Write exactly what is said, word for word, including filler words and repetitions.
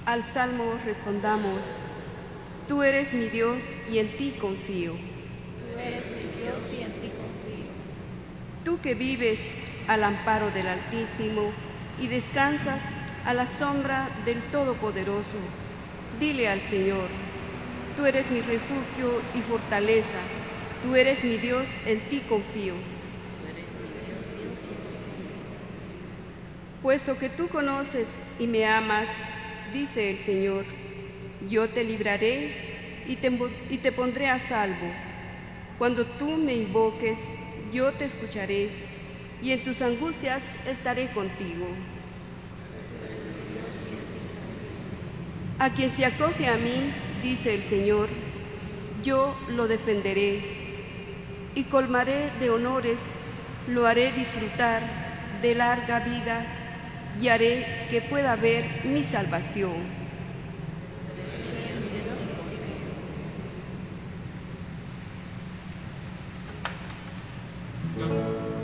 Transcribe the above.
Al salmo respondamos: Tú eres mi Dios y en ti confío. Tú eres mi Dios y en ti confío. Tú que vives al amparo del Altísimo y descansas a la sombra del Todopoderoso, dile al Señor: Tú eres mi refugio y fortaleza, tú eres mi Dios, en ti confío. Puesto que tú conoces y me amas, dice el Señor, yo te libraré y te, y te pondré a salvo. Cuando tú me invoques, yo te escucharé, y en tus angustias estaré contigo. A quien se acoge a mí, dice el Señor, yo lo defenderé, y colmaré de honores, lo haré disfrutar de larga vida, y haré que pueda ver mi salvación.